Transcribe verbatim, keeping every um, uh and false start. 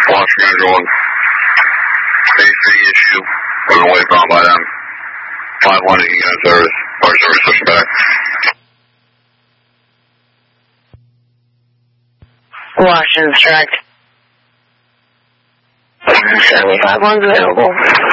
Watch Manager one. A C issue. We're away from by them. five one eight unit service. Fire service pushing back. Washington Strike. seventy-five one's available.